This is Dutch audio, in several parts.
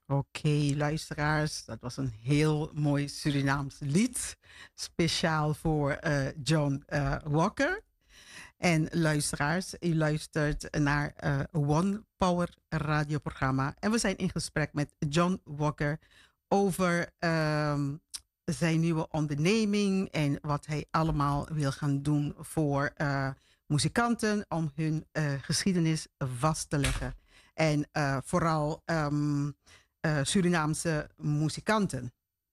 Oké, luisteraars, dat was een heel mooi Surinaams lied. Speciaal voor John Walker. En luisteraars, u luistert naar One Power radioprogramma. En we zijn in gesprek met John Walker over zijn nieuwe onderneming en wat hij allemaal wil gaan doen voor muzikanten om hun geschiedenis vast te leggen. En vooral Surinaamse muzikanten.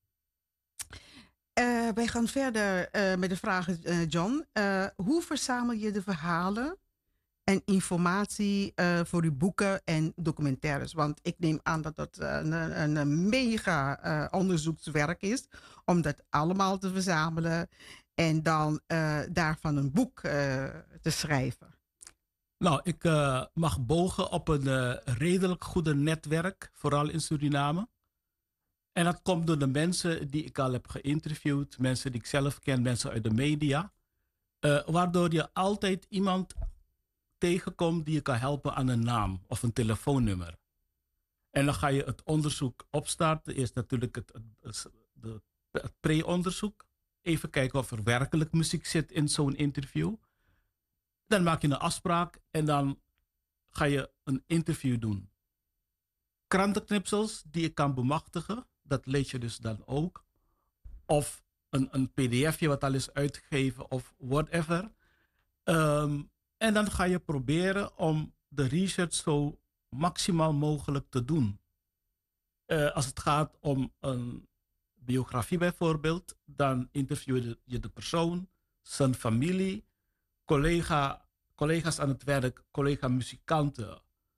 Wij gaan verder met de vragen, John. Hoe verzamel je de verhalen en informatie voor uw boeken en documentaires? Want ik neem aan dat dat een mega onderzoekswerk is om dat allemaal te verzamelen en dan daarvan een boek te schrijven. Nou, ik mag bogen op een redelijk goede netwerk, vooral in Suriname. En dat komt door de mensen die ik al heb geïnterviewd, mensen die ik zelf ken, mensen uit de media. Waardoor je altijd iemand tegenkomt die je kan helpen aan een naam of een telefoonnummer. En dan ga je het onderzoek opstarten. Eerst natuurlijk het pre-onderzoek. Even kijken of er werkelijk muziek zit in zo'n interview. Dan maak je een afspraak en dan ga je een interview doen. Krantenknipsels die je kan bemachtigen, dat lees je dus dan ook. Of een pdfje wat al is uitgegeven of whatever. En dan ga je proberen om de research zo maximaal mogelijk te doen. Als het gaat om een biografie bijvoorbeeld, dan interview je de persoon, zijn familie, collega's aan het werk, collega-muzikanten.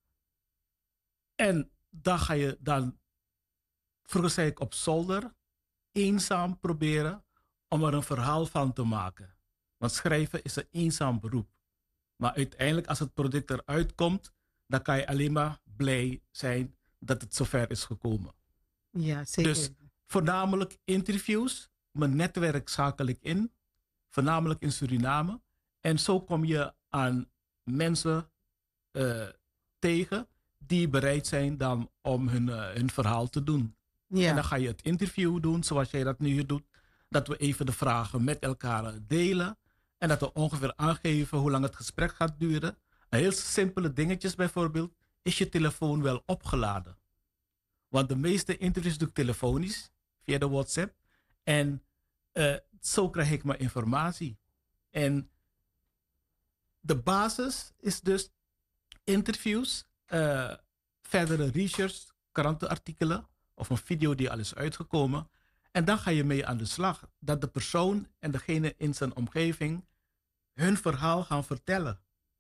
En dan ga je dan, vroeger zei ik op zolder, eenzaam proberen om er een verhaal van te maken. Want schrijven is een eenzaam beroep. Maar uiteindelijk, als het product eruit komt, dan kan je alleen maar blij zijn dat het zover is gekomen. Ja, zeker. Dus voornamelijk interviews, mijn netwerk zakel ik in, voornamelijk in Suriname. En zo kom je aan mensen tegen die bereid zijn dan om hun verhaal te doen. Ja. En dan ga je het interview doen, zoals jij dat nu hier doet. Dat we even de vragen met elkaar delen. En dat we ongeveer aangeven hoe lang het gesprek gaat duren. Een heel simpele dingetjes bijvoorbeeld. Is je telefoon wel opgeladen? Want de meeste interviews doe ik telefonisch, via de WhatsApp. En zo krijg ik mijn informatie. En de basis is dus interviews, verdere research, krantenartikelen of een video die al is uitgekomen. En dan ga je mee aan de slag. Dat de persoon en degene in zijn omgeving hun verhaal gaan vertellen.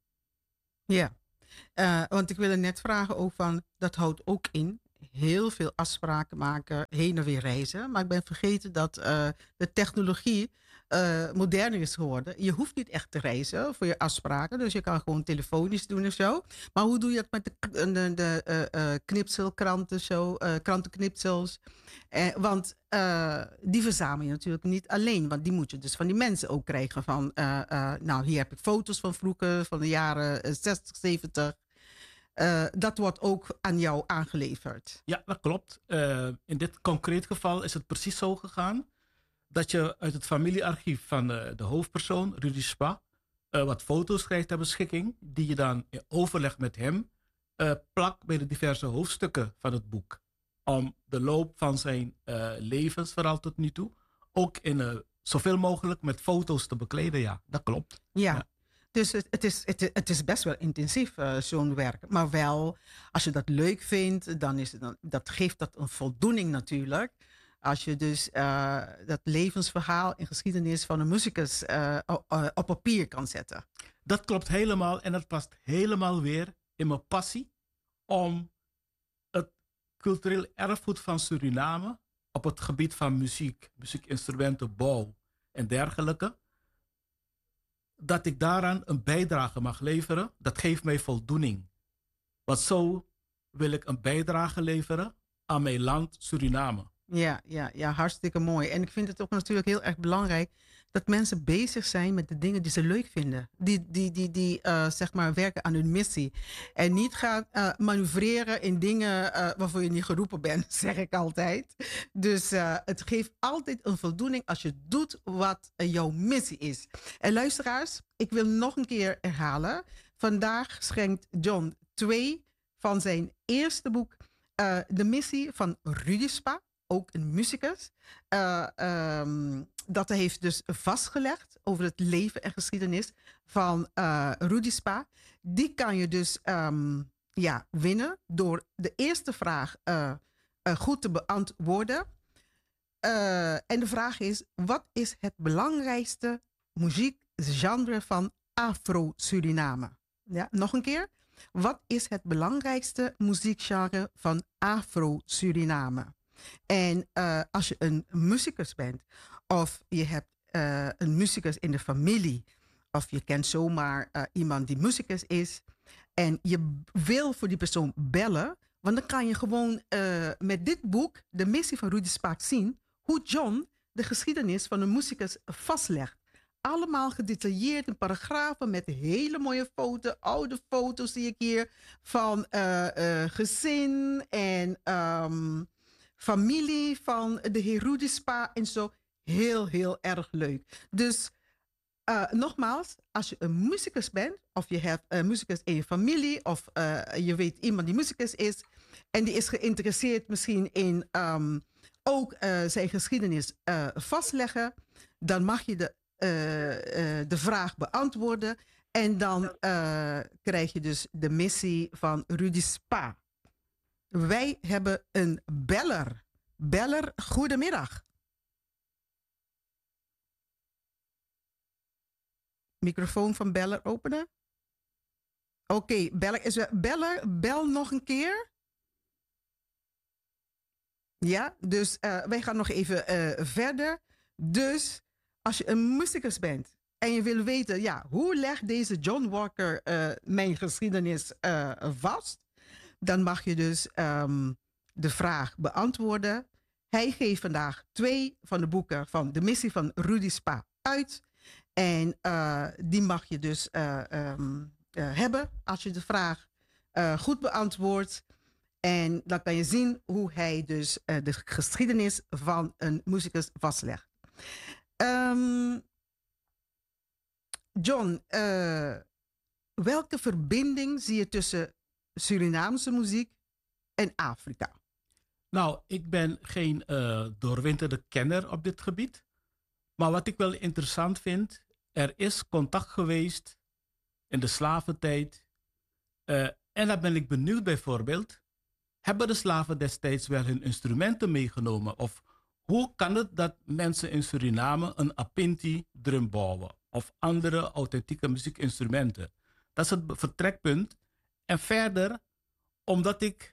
Ja, want ik wilde net vragen ook van, dat houdt ook in heel veel afspraken maken, heen en weer reizen. Maar ik ben vergeten dat de technologie moderner is geworden. Je hoeft niet echt te reizen voor je afspraken. Dus je kan gewoon telefonisch doen of zo. Maar hoe doe je dat met de knipselkranten, krantenknipsels? Want die verzamel je natuurlijk niet alleen. Want die moet je dus van die mensen ook krijgen. Van, nou, hier heb ik foto's van vroeger, van de jaren 60, 70. Dat wordt ook aan jou aangeleverd. Ja, dat klopt. In dit concreet geval is het precies zo gegaan dat je uit het familiearchief van de hoofdpersoon, Rudy Spa, wat foto's krijgt ter beschikking, die je dan in overleg met hem plakt bij de diverse hoofdstukken van het boek. Om de loop van zijn levensverhaal tot nu toe ook in zoveel mogelijk met foto's te bekleden. Ja, dat klopt. Ja. Dus het is best wel intensief, zo'n werk. Maar wel, als je dat leuk vindt, dat geeft dat een voldoening natuurlijk. Als je dus dat levensverhaal en geschiedenis van een muzikus op papier kan zetten. Dat klopt helemaal en dat past helemaal weer in mijn passie om het cultureel erfgoed van Suriname op het gebied van muziek, muziekinstrumenten, bouw en dergelijke. Dat ik daaraan een bijdrage mag leveren, dat geeft mij voldoening. Want zo wil ik een bijdrage leveren aan mijn land Suriname. Ja, hartstikke mooi. En ik vind het ook natuurlijk heel erg belangrijk dat mensen bezig zijn met de dingen die ze leuk vinden. Die zeg maar werken aan hun missie. En niet gaan manoeuvreren in dingen waarvoor je niet geroepen bent, zeg ik altijd. Dus het geeft altijd een voldoening als je doet wat jouw missie is. En luisteraars, ik wil nog een keer herhalen. Vandaag schenkt John 2 van zijn eerste boek, De Missie van Rudy Spa, ook een muzikus. Dat hij heeft dus vastgelegd over het leven en geschiedenis van Rudy Spa. Die kan je dus winnen door de eerste vraag goed te beantwoorden. En de vraag is, wat is het belangrijkste muziekgenre van Afro-Suriname? Ja, nog een keer. Wat is het belangrijkste muziekgenre van Afro-Suriname? En als je een muzikus bent, of je hebt een muzikus in de familie, of je kent zomaar iemand die muzikus is, en je wil voor die persoon bellen, want dan kan je gewoon met dit boek, De Missie van Rudy Spaak, zien hoe John de geschiedenis van een muzikus vastlegt. Allemaal gedetailleerd in paragrafen met hele mooie foto's. Oude foto's zie ik hier van gezin en familie van de heer Rudy Spa en zo. Heel, heel erg leuk. Dus nogmaals, als je een muzikus bent, of je hebt een muzikus in je familie, of je weet iemand die muzikus is, en die is geïnteresseerd misschien in ook zijn geschiedenis vastleggen, dan mag je de vraag beantwoorden. En dan krijg je dus de missie van Rudy Spa. Wij hebben een beller. Beller, goedemiddag. Microfoon van beller openen. Oké, beller is weer. Beller, bel nog een keer. Ja, dus wij gaan nog even verder. Dus als je een muzikus bent en je wil weten, ja, hoe legt deze John Walker mijn geschiedenis vast? Dan mag je dus de vraag beantwoorden. Hij geeft vandaag 2 van de boeken van De Missie van Rudy Spa uit. En die mag je dus hebben als je de vraag goed beantwoordt. En dan kan je zien hoe hij dus de geschiedenis van een muzikus vastlegt. John, welke verbinding zie je tussen Surinaamse muziek en Afrika? Nou, ik ben geen doorwinterde kenner op dit gebied. Maar wat ik wel interessant vind, er is contact geweest in de slaventijd. En dan ben ik benieuwd bijvoorbeeld, hebben de slaven destijds wel hun instrumenten meegenomen? Of hoe kan het dat mensen in Suriname een apinti drum bouwen? Of andere authentieke muziekinstrumenten? Dat is het vertrekpunt. En verder, omdat ik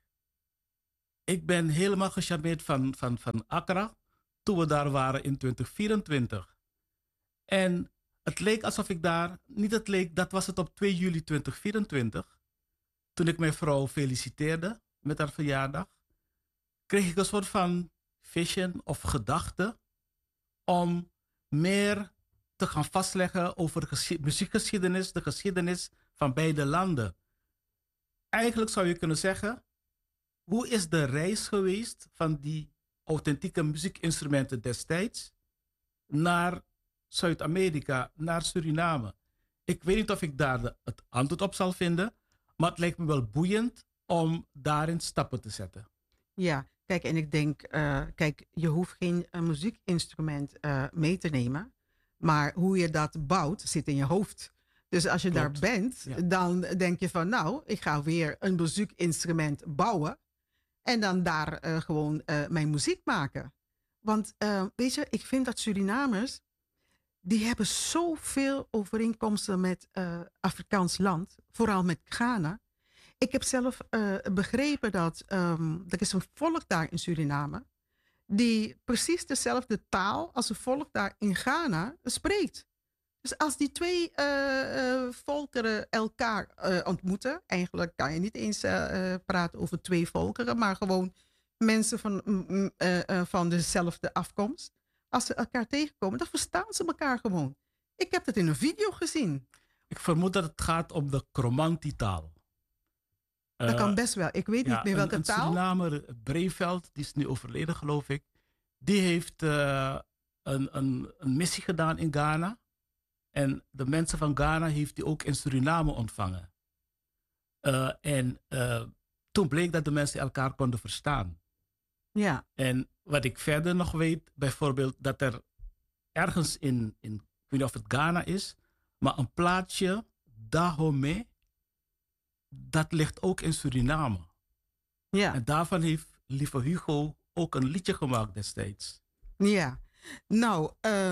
ben helemaal gecharmeerd van Accra toen we daar waren in 2024. En het leek alsof ik daar, niet het leek, dat was het op 2 juli 2024. Toen ik mijn vrouw feliciteerde met haar verjaardag, kreeg ik een soort van vision of gedachte om meer te gaan vastleggen over muziekgeschiedenis, de geschiedenis van beide landen. Eigenlijk zou je kunnen zeggen, hoe is de reis geweest van die authentieke muziekinstrumenten destijds naar Zuid-Amerika, naar Suriname? Ik weet niet of ik daar het antwoord op zal vinden, maar het lijkt me wel boeiend om daarin stappen te zetten. Ja, kijk, en ik denk, kijk, je hoeft geen muziekinstrument mee te nemen, maar hoe je dat bouwt zit in je hoofd. Dus als je Klopt. daar bent, Ja. dan denk je van, nou, ik ga weer een muziekinstrument bouwen en dan daar gewoon mijn muziek maken. Want weet je, ik vind dat Surinamers, die hebben zoveel overeenkomsten met Afrikaans land, vooral met Ghana. Ik heb zelf begrepen dat er is een volk daar in Suriname die precies dezelfde taal als een volk daar in Ghana spreekt. Dus als die 2 volkeren elkaar ontmoeten, eigenlijk kan je niet eens praten over 2 volkeren, maar gewoon mensen van dezelfde afkomst. als ze elkaar tegenkomen, dan verstaan ze elkaar gewoon. Ik heb het in een video gezien. Ik vermoed dat het gaat om de Cromanti-taal. Dat kan best wel. Ik weet niet meer welke een taal. Surinamer, Breveld, die is nu overleden geloof ik. Die heeft een missie gedaan in Ghana. En de mensen van Ghana heeft hij ook in Suriname ontvangen. Toen bleek dat de mensen elkaar konden verstaan. Ja. En wat ik verder nog weet, bijvoorbeeld dat er ergens in ik weet niet of het Ghana is, maar een plaatsje, Dahomey, dat ligt ook in Suriname. Ja. En daarvan heeft lieve Hugo ook een liedje gemaakt destijds. Ja. Nou,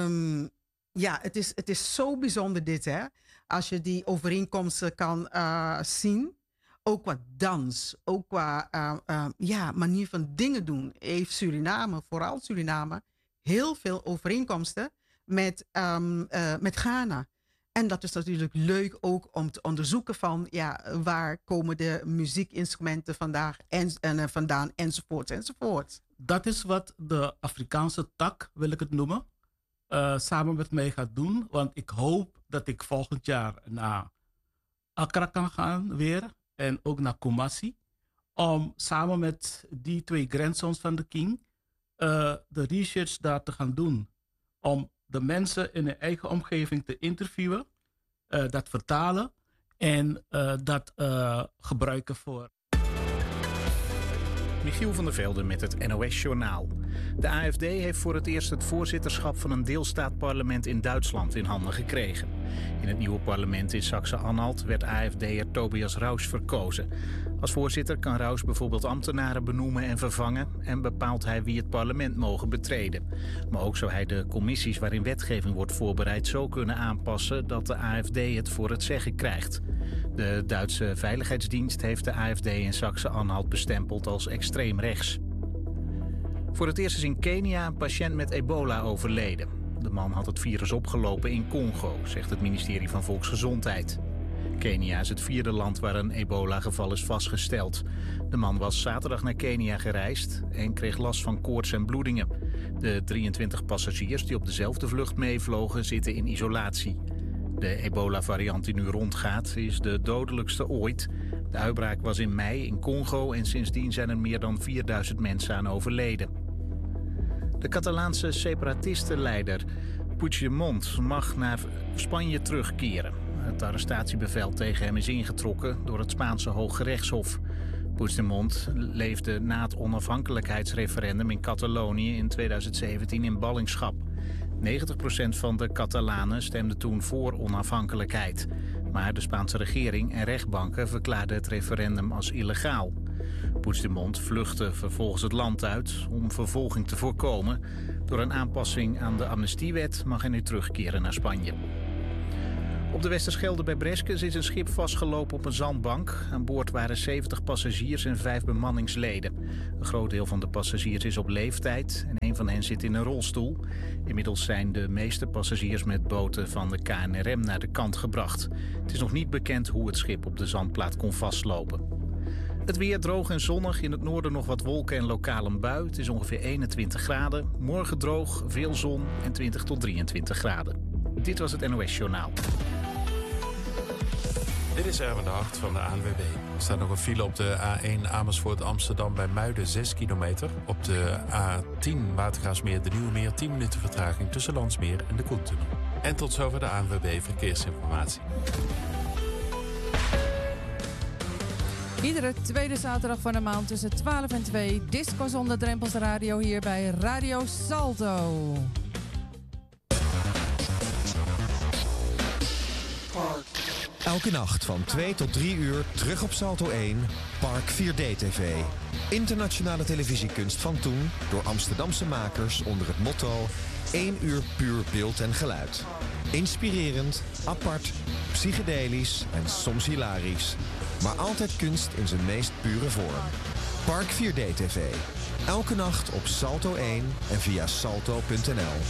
het is zo bijzonder dit, hè. Als je die overeenkomsten kan zien. Ook qua dans, ook qua manier van dingen doen. Heeft Suriname, vooral Suriname, heel veel overeenkomsten met Ghana. En dat is natuurlijk leuk ook om te onderzoeken van waar komen de muziekinstrumenten vandaan enzovoort. Dat is wat de Afrikaanse tak, wil ik het noemen, samen met mij gaat doen. Want ik hoop dat ik volgend jaar naar Accra kan gaan weer. En ook naar Kumasi. Om samen met die 2 grandsons van de king de research daar te gaan doen. Om de mensen in hun eigen omgeving te interviewen. Dat vertalen. En dat gebruiken voor. Michiel van der Velde met het NOS-journaal. De AfD heeft voor het eerst het voorzitterschap van een deelstaatparlement in Duitsland in handen gekregen. In het nieuwe parlement in Saxe-Anhalt werd AfD'er Tobias Rausch verkozen. Als voorzitter kan Rausch bijvoorbeeld ambtenaren benoemen en vervangen en bepaalt hij wie het parlement mogen betreden. Maar ook zou hij de commissies waarin wetgeving wordt voorbereid zo kunnen aanpassen dat de AfD het voor het zeggen krijgt. De Duitse Veiligheidsdienst heeft de AfD in Saxe-Anhalt bestempeld als extreem rechts. Voor het eerst is in Kenia een patiënt met ebola overleden. De man had het virus opgelopen in Congo, zegt het ministerie van Volksgezondheid. Kenia is het 4e land waar een ebola-geval is vastgesteld. De man was zaterdag naar Kenia gereisd en kreeg last van koorts en bloedingen. De 23 passagiers die op dezelfde vlucht meevlogen zitten in isolatie. De ebola-variant die nu rondgaat is de dodelijkste ooit. De uitbraak was in mei in Congo en sindsdien zijn er meer dan 4000 mensen aan overleden. De Catalaanse separatistenleider Puigdemont mag naar Spanje terugkeren. Het arrestatiebevel tegen hem is ingetrokken door het Spaanse Hooggerechtshof. Puigdemont leefde na het onafhankelijkheidsreferendum in Catalonië in 2017 in ballingschap. 90% van de Catalanen stemde toen voor onafhankelijkheid. Maar de Spaanse regering en rechtbanken verklaarden het referendum als illegaal. Puigdemont vluchtte vervolgens het land uit om vervolging te voorkomen. Door een aanpassing aan de amnestiewet mag hij nu terugkeren naar Spanje. Op de Westerschelde bij Breskens is een schip vastgelopen op een zandbank. Aan boord waren 70 passagiers en 5 bemanningsleden. Een groot deel van de passagiers is op leeftijd en een van hen zit in een rolstoel. Inmiddels zijn de meeste passagiers met boten van de KNRM naar de kant gebracht. Het is nog niet bekend hoe het schip op de zandplaat kon vastlopen. Het weer droog en zonnig. In het noorden nog wat wolken en lokaal een bui. Het is ongeveer 21 graden. Morgen droog, veel zon en 20 tot 23 graden. Dit was het NOS Journaal. Dit is Erwin de Hart van de ANWB. Er staat nog een file op de A1 Amersfoort Amsterdam bij Muiden 6 kilometer. Op de A10 Watergraafsmeer de Nieuwe Meer 10 minuten vertraging tussen Landsmeer en de Koentunnel. En tot zover de ANWB Verkeersinformatie. Iedere tweede zaterdag van de maand tussen 12 en 2... Disco zonder drempels radio hier bij Radio Salto. Elke nacht van 2 tot 3 uur terug op Salto 1, Park 4D TV. Internationale televisiekunst van toen door Amsterdamse makers onder het motto 1 uur puur beeld en geluid. Inspirerend, apart, psychedelisch en soms hilarisch. Maar altijd kunst in zijn meest pure vorm. Park 4D TV. Elke nacht op Salto 1 en via salto.nl.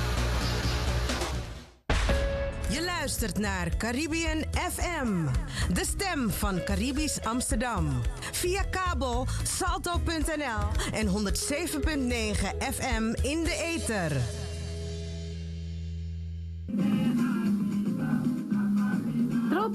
Je luistert naar Caribbean FM, de stem van Caribisch Amsterdam. Via kabel salto.nl en 107.9 FM in de ether.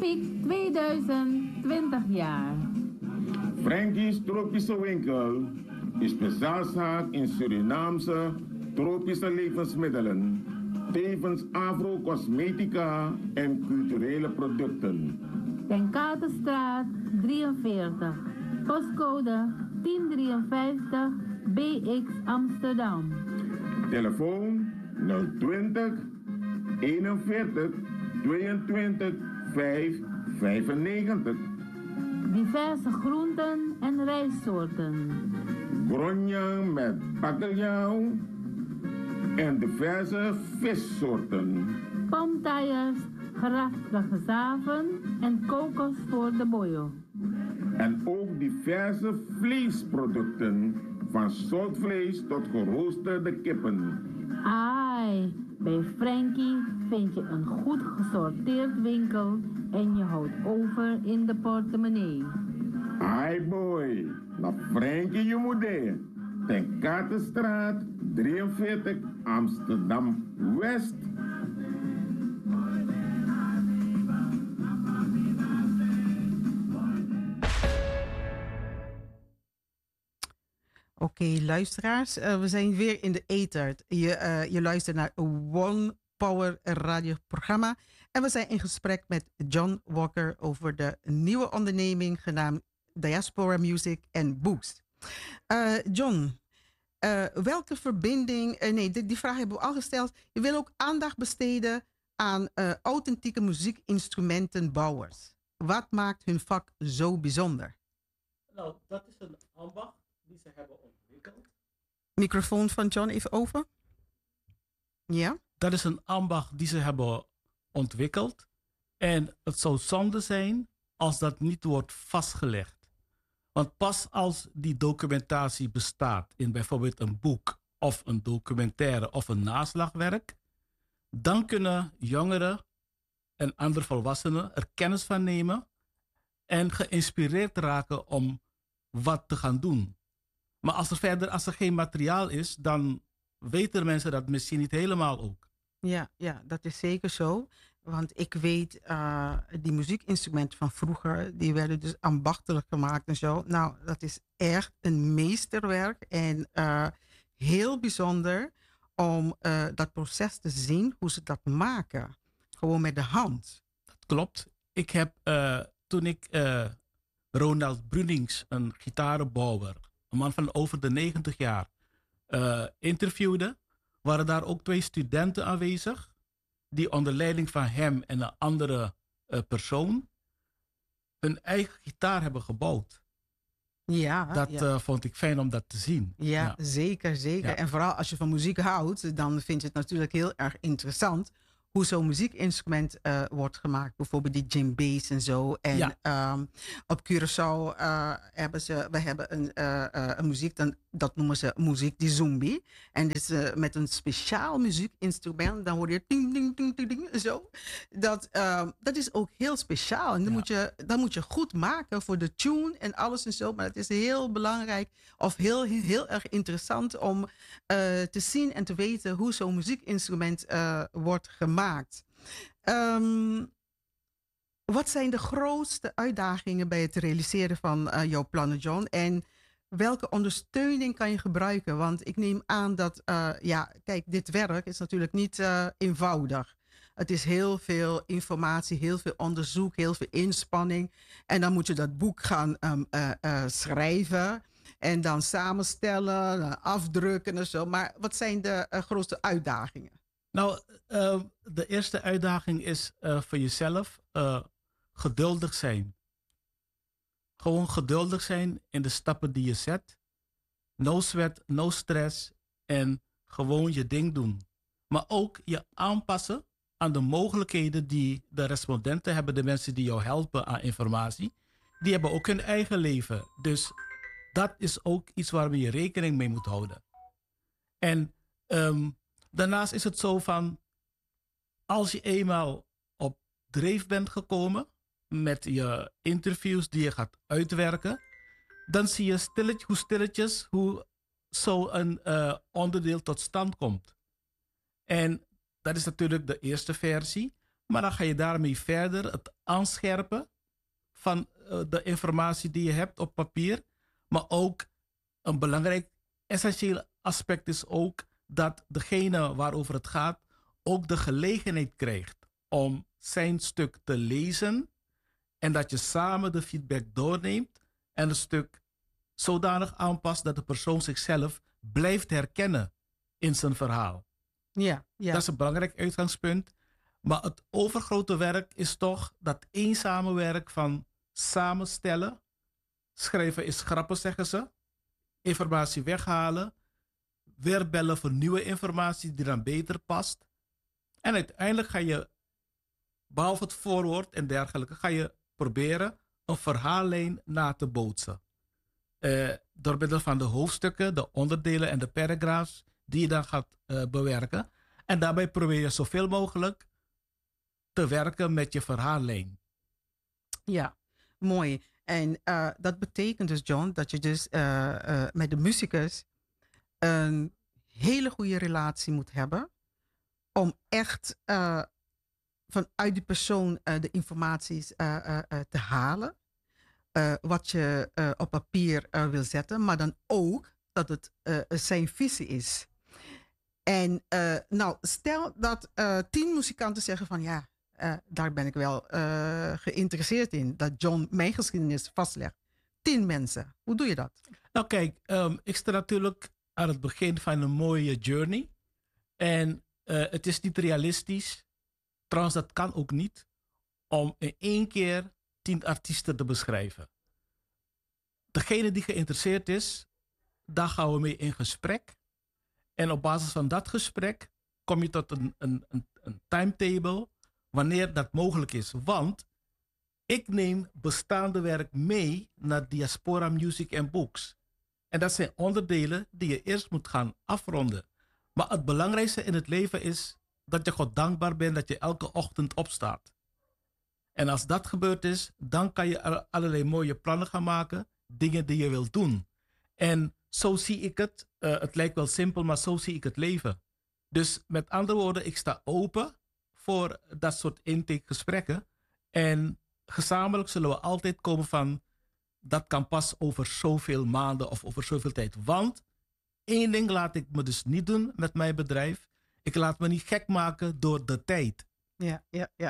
Piek 2020 jaar. Frankie's Tropische Winkel is speciaalzaak in Surinaamse tropische levensmiddelen, tevens agro-cosmetica en culturele producten. Ten Katerstraat 43, postcode 1053 BX Amsterdam. Telefoon 020 41 22 5 95. Diverse groenten en rijstsoorten. Gronjang met bakkeljauw en diverse vissoorten. Palmtijers, geraftige zaven en kokos voor de boyo. En ook diverse vleesproducten, van zoutvlees tot geroosterde kippen. Ai, bij Frankie vind je een goed gesorteerd winkel en je houdt over in de portemonnee. Ai boy, naar Frankie je moeder. Ten Katerstraat 43 Amsterdam West. Oké, luisteraars, we zijn weer in de ether. Je luistert naar One Power radioprogramma. En we zijn in gesprek met John Walker over de nieuwe onderneming genaamd Diaspora Music and Books. John, welke verbinding... die vraag hebben we al gesteld. Je wil ook aandacht besteden aan authentieke muziekinstrumentenbouwers. Wat maakt hun vak zo bijzonder? Nou, dat is een ambacht die ze hebben ontwikkeld. Microfoon van John even over. Ja? Dat is een ambacht die ze hebben ontwikkeld. En het zou zonde zijn als dat niet wordt vastgelegd. Want pas als die documentatie bestaat in bijvoorbeeld een boek of een documentaire of een naslagwerk, dan kunnen jongeren en andere volwassenen er kennis van nemen en geïnspireerd raken om wat te gaan doen. Maar als er geen materiaal is, dan weten mensen dat misschien niet helemaal ook. Ja, dat is zeker zo. Want ik weet, die muziekinstrumenten van vroeger, die werden dus ambachtelijk gemaakt en zo. Nou, dat is echt een meesterwerk en heel bijzonder om dat proces te zien, hoe ze dat maken. Gewoon met de hand. Dat klopt. Ik heb, toen ik Ronald Brunings, een gitarenbouwer, een man van over de 90 jaar, interviewde, waren daar ook 2 studenten aanwezig, die onder leiding van hem en een andere persoon hun eigen gitaar hebben gebouwd. Ja, dat vond ik fijn om dat te zien. Ja, zeker. Ja. En vooral als je van muziek houdt, dan vind je het natuurlijk heel erg interessant hoe zo'n muziekinstrument wordt gemaakt. Bijvoorbeeld die djembes en zo. En op Curaçao we hebben een muziek, dat noemen ze muziek die zombie. En dus met een speciaal muziekinstrument, dan hoor je ding, ding, ding, ding, ding, zo. Dat is ook heel speciaal. En dan moet je goed maken voor de tune en alles en zo. Maar het is heel belangrijk of heel erg interessant om te zien en te weten hoe zo'n muziekinstrument wordt gemaakt. Wat zijn de grootste uitdagingen bij het realiseren van jouw plannen, John? En welke ondersteuning kan je gebruiken? Want ik neem aan dat, kijk, dit werk is natuurlijk niet eenvoudig. Het is heel veel informatie, heel veel onderzoek, heel veel inspanning. En dan moet je dat boek gaan schrijven en dan samenstellen, afdrukken en zo. Maar wat zijn de grootste uitdagingen? Nou, de eerste uitdaging is voor jezelf geduldig zijn. Gewoon geduldig zijn in de stappen die je zet. No sweat, no stress en gewoon je ding doen. Maar ook je aanpassen aan de mogelijkheden die de respondenten hebben, de mensen die jou helpen aan informatie. Die hebben ook hun eigen leven. Dus dat is ook iets waar je rekening mee moet houden. En daarnaast is het zo van, als je eenmaal op dreef bent gekomen met je interviews die je gaat uitwerken, dan zie je stilletjes hoe zo'n onderdeel tot stand komt. En dat is natuurlijk de eerste versie. Maar dan ga je daarmee verder, het aanscherpen van de informatie die je hebt op papier. Maar ook een belangrijk, essentieel aspect is ook dat degene waarover het gaat ook de gelegenheid krijgt om zijn stuk te lezen. En dat je samen de feedback doorneemt en het stuk zodanig aanpast dat de persoon zichzelf blijft herkennen in zijn verhaal. Ja. Dat is een belangrijk uitgangspunt. Maar het overgrote werk is toch dat eenzame werk van samenstellen. Schrijven is grappen, zeggen ze. Informatie weghalen. Weer bellen voor nieuwe informatie die dan beter past. En uiteindelijk ga je, behalve het voorwoord en dergelijke, ga je proberen een verhaallijn na te bootsen. Door middel van de hoofdstukken, de onderdelen en de paragraphs die je dan gaat bewerken. En daarbij probeer je zoveel mogelijk te werken met je verhaallijn. Ja, mooi. En dat betekent dus, John, dat je dus met de muzikus een hele goede relatie moet hebben om echt vanuit die persoon de informaties te halen. Wat je op papier wil zetten, maar dan ook dat het zijn visie is. En nou, stel dat 10 muzikanten zeggen van ja, daar ben ik wel geïnteresseerd in. Dat John mijn geschiedenis vastlegt. 10 mensen. Hoe doe je dat? Nou kijk, ik sta natuurlijk aan het begin van een mooie journey. En het is niet realistisch. Trouwens, dat kan ook niet. Om in 1 keer 10 artiesten te beschrijven. Degene die geïnteresseerd is, daar gaan we mee in gesprek. En op basis van dat gesprek kom je tot een timetable wanneer dat mogelijk is. Want ik neem bestaande werk mee naar Diaspora Music and Books. En dat zijn onderdelen die je eerst moet gaan afronden. Maar het belangrijkste in het leven is dat je God dankbaar bent dat je elke ochtend opstaat. En als dat gebeurd is, dan kan je allerlei mooie plannen gaan maken. Dingen die je wilt doen. En zo zie ik het. Het lijkt wel simpel, maar zo zie ik het leven. Dus met andere woorden, ik sta open voor dat soort intakegesprekken. En gezamenlijk zullen we altijd komen van, dat kan pas over zoveel maanden of over zoveel tijd. Want 1 ding laat ik me dus niet doen met mijn bedrijf. Ik laat me niet gek maken door de tijd. Ja.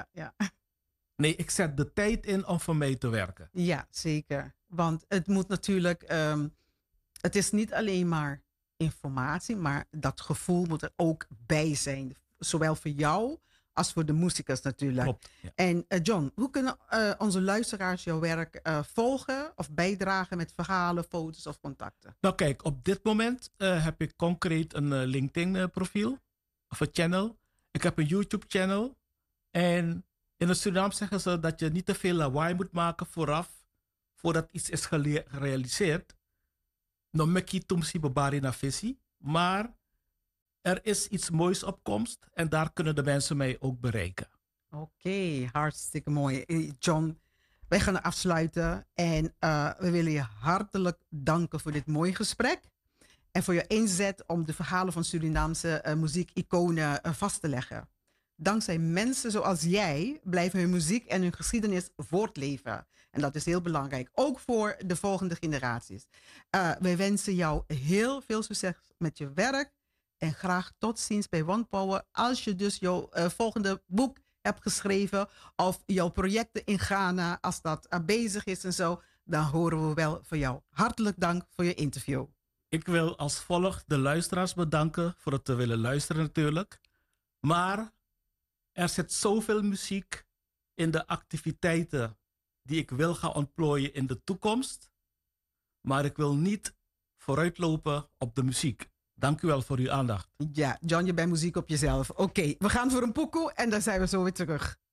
Nee, ik zet de tijd in om voor mij te werken. Ja, zeker. Want het moet natuurlijk, het is niet alleen maar informatie, maar dat gevoel moet er ook bij zijn. Zowel voor jou als voor de muzikus natuurlijk. Klopt, ja. En John, hoe kunnen onze luisteraars jouw werk volgen of bijdragen met verhalen, foto's of contacten? Nou kijk, op dit moment heb ik concreet een LinkedIn profiel of een channel. Ik heb een YouTube channel. En in het Suriname zeggen ze dat je niet te veel lawaai moet maken voordat iets is gerealiseerd. No meki tumsi babari na visie. Maar er is iets moois op komst en daar kunnen de mensen mij ook bereiken. Oké, hartstikke mooi. John, wij gaan afsluiten en we willen je hartelijk danken voor dit mooie gesprek. En voor je inzet om de verhalen van Surinaamse muziekiconen vast te leggen. Dankzij mensen zoals jij blijven hun muziek en hun geschiedenis voortleven. En dat is heel belangrijk, ook voor de volgende generaties. Wij wensen jou heel veel succes met je werk. En graag tot ziens bij One Power. Als je dus jouw volgende boek hebt geschreven of jouw projecten in Ghana, als dat bezig is en zo, dan horen we wel van jou. Hartelijk dank voor je interview. Ik wil als volgt de luisteraars bedanken voor het te willen luisteren natuurlijk. Maar er zit zoveel muziek in de activiteiten die ik wil gaan ontplooien in de toekomst. Maar ik wil niet vooruitlopen op de muziek. Dank u wel voor uw aandacht. Ja, John, je bent muziek op jezelf. Oké, we gaan voor een pokoe en dan zijn we zo weer terug.